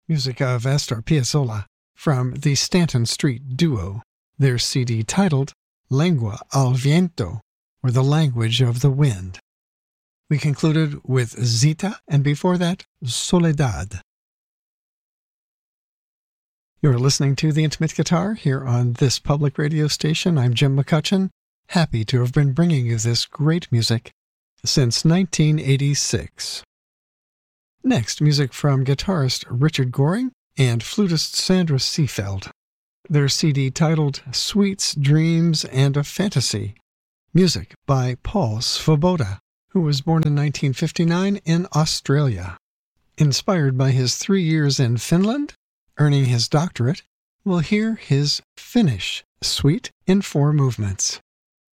music of Astor Piazzolla from the Stanton Street Duo, their CD titled Lengua al Viento, or The Language of the Wind. We concluded with Zita, and before that, Soledad. You're listening to The Intimate Guitar here on this public radio station. I'm Jim McCutcheon, happy to have been bringing you this great music since 1986. Next, music from guitarist Richard Goring and flutist Sandra Seefeld. Their CD titled Sweets, Dreams, and a Fantasy. Music by Paul Svoboda, who was born in 1959 in Australia. Inspired by his 3 years in Finland, earning his doctorate, we'll hear his Finnish Suite in 4 movements.